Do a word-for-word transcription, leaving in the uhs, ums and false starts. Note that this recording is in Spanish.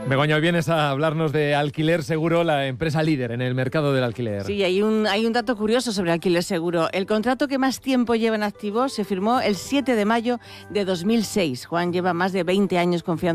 Begoña, hoy vienes a hablarnos de Alquiler Seguro, la empresa líder en el mercado del alquiler. Sí, hay un, hay un dato curioso sobre Alquiler Seguro. El contrato que más tiempo lleva en activo se firmó el siete de mayo de dos mil seis. Juan lleva más de veinte años confiando